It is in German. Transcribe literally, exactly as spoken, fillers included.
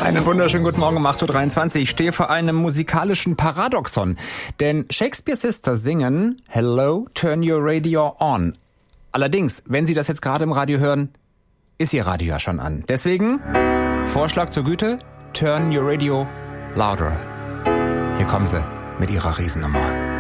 Einen wunderschönen guten Morgen um acht Uhr dreiundzwanzig. Ich stehe vor einem musikalischen Paradoxon. Denn Shakespeare Sisters singen Hello, turn your radio on. Allerdings, wenn Sie das jetzt gerade im Radio hören, ist Ihr Radio ja schon an. Deswegen, Vorschlag zur Güte, turn your radio louder. Hier kommen sie mit ihrer Riesennummer.